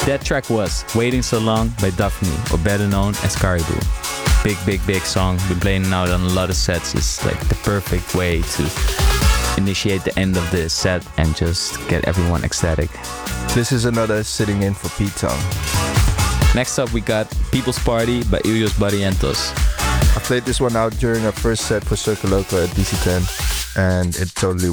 That track was Waiting So Long by Daphne, or better known as Caribou. Big song. Been playing it out on a lot of sets. It's like the perfect way to initiate the end of the set and just get everyone ecstatic. This is another sitting in for Pete Tong. Next up we got People's Party by Ilios Barrientos. I played this one out during our first set for Circle Loco at DC10 and it totally